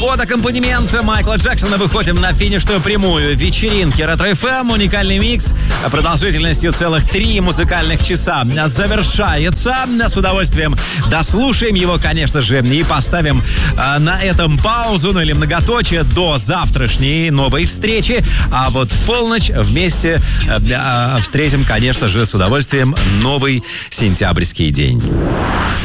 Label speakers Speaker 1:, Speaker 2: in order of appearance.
Speaker 1: Под аккомпанемент Майкла Джексона выходим на финишную прямую вечеринки Ретро-ФМ. Уникальный микс продолжительностью целых 3 музыкальных часа завершается. С удовольствием дослушаем его, конечно же, и поставим на этом паузу, ну или многоточие до завтрашней новой встречи. А вот в полночь вместе встретим, конечно же, с удовольствием новый сентябрьский день.